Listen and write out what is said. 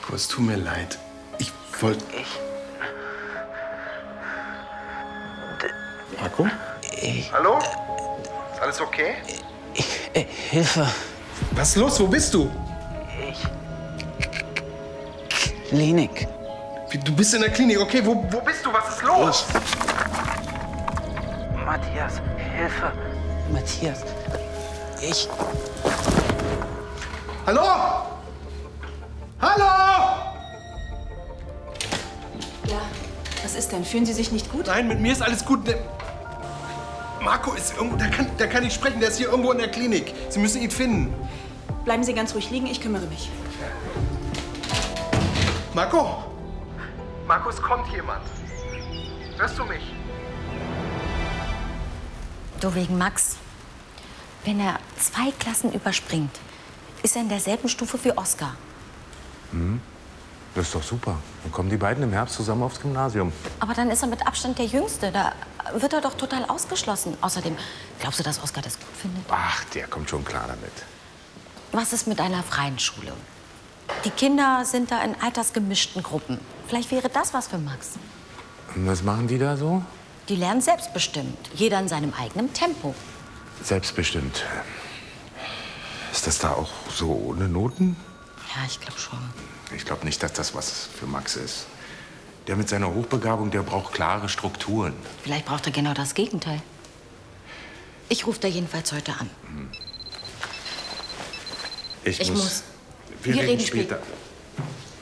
Marco, es tut mir leid. Ich wollte... Marco? Hallo? Ist alles okay? Hilfe. Was ist los? Wo bist du? Klinik. Du bist in der Klinik. Okay, wo bist du? Was ist los? Matthias, Hilfe. Matthias, Hallo? Hallo? Ja, was ist denn? Fühlen Sie sich nicht gut? Nein, mit mir ist alles gut. Marco ist irgendwo, der kann nicht sprechen, der ist hier irgendwo in der Klinik. Sie müssen ihn finden. Bleiben Sie ganz ruhig liegen, ich kümmere mich. Marco? Marco, es kommt jemand. Hörst du mich? Du, wegen Max. Wenn er 2 Klassen überspringt, ist er in derselben Stufe wie Oskar. Das ist doch super. Dann kommen die beiden im Herbst zusammen aufs Gymnasium. Aber dann ist er mit Abstand der Jüngste. Da wird er doch total ausgeschlossen. Außerdem, glaubst du, dass Oskar das gut findet? Ach, der kommt schon klar damit. Was ist mit einer freien Schule? Die Kinder sind da in altersgemischten Gruppen. Vielleicht wäre das was für Max. Und was machen die da so? Die lernen selbstbestimmt. Jeder in seinem eigenen Tempo. Selbstbestimmt. Ist das da auch so ohne Noten? Ja, ich glaube schon. Ich glaube nicht, dass das was für Max ist. Der mit seiner Hochbegabung, der braucht klare Strukturen. Vielleicht braucht er genau das Gegenteil. Ich rufe da jedenfalls heute an. Ich muss. Wir reden später. später.